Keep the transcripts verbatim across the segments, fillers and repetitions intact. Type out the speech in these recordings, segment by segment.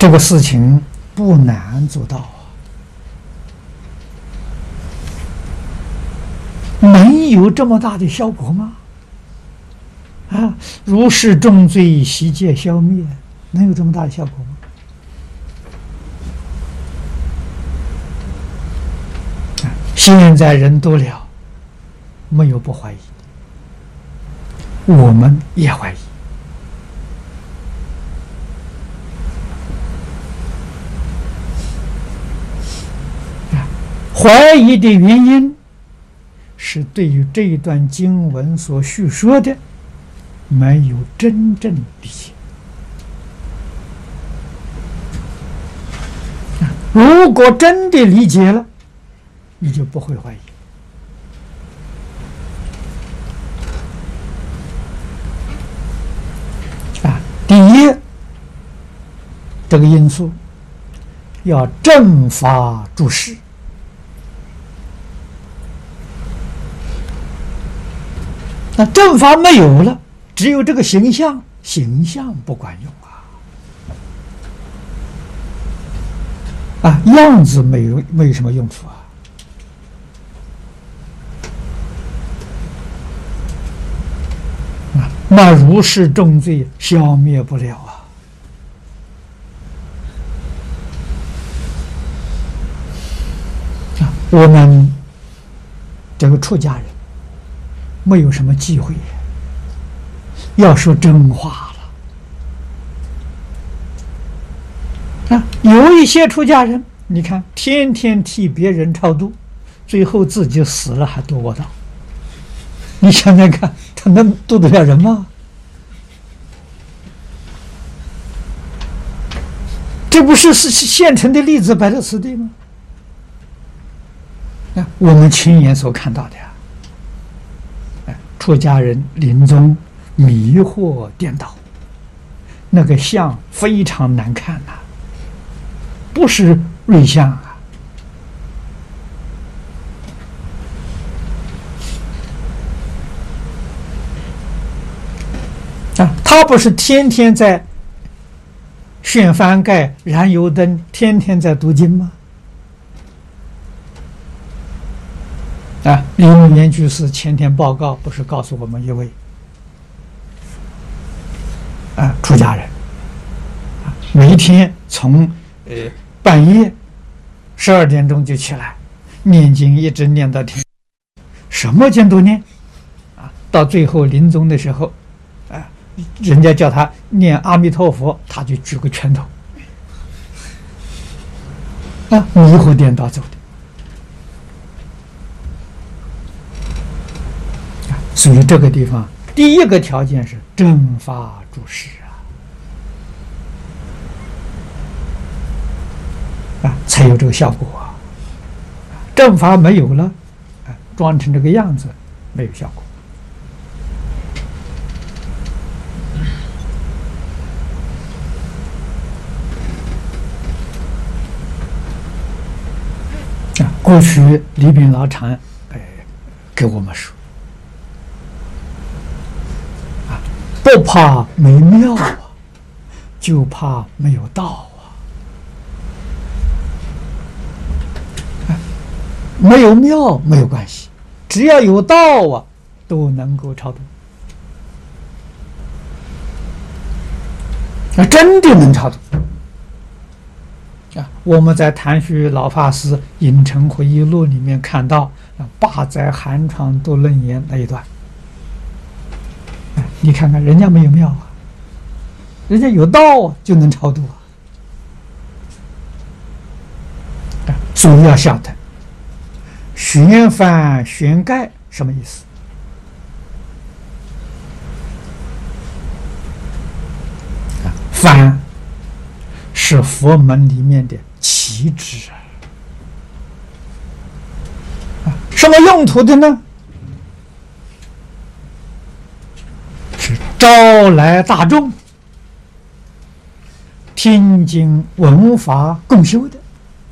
这个事情不难做到啊，能有这么大的效果吗？啊，如是重罪悉皆消灭，能有这么大的效果吗？啊，现在人多了，没有不怀疑，我们也怀疑。怀疑的原因是对于这一段经文所叙说的没有真正理解。如果真的理解了，你就不会怀疑。啊，第一，这个因素要正法注释。那正法没有了，只有这个形象，形象不管用啊！啊，样子没有没有什么用处啊！啊，那如是重罪消灭不了啊！啊，我们这个出家人没有什么忌讳，要说真话了啊！有一些出家人，你看天天替别人超度，最后自己死了还躲不到。你想想看，他能度得了人吗？这不是是现成的例子摆在此地吗？啊，我们亲眼所看到的呀。出家人临终迷惑颠倒，那个相非常难看呐、啊，不是瑞相啊！啊，他不是天天在旋幡盖、燃油灯，天天在读经吗？啊，李永年居士前天报告不是告诉我们一位啊出家人，啊，每一天从呃半夜十二点钟就起来念经，一直念到天，什么经都念，啊，到最后临终的时候，啊，人家叫他念阿弥陀佛，他就举个拳头，啊，迷惑颠倒走的。所以这个地方，第一个条件是正法注释啊，啊，才有这个效果啊。正法没有了，啊，装成这个样子，没有效果。啊，过去李炳老常哎给我们说。不怕没妙啊，就怕没有道啊！没有妙没有关系，只要有道啊，都能够超度。啊，真的能超度啊！我们在谭旭老法师《隐城回忆录》里面看到啊，八载寒窗度楞严那一段。你看看人家没有妙啊，人家有道啊，就能超度啊。所以要晓得旋幡旋盖什么意思啊？幡是佛门里面的旗帜啊，什么用途的呢？招来大众听经闻法共修的，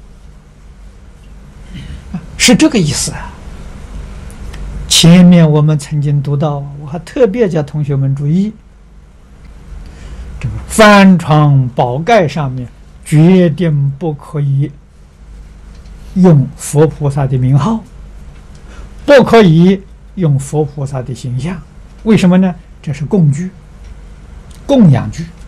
是这个意思啊。前面我们曾经读到，我还特别叫同学们注意，这个幡窗宝盖上面决定不可以用佛菩萨的名号，不可以用佛菩萨的形象。为什么呢？这是供具、供养具。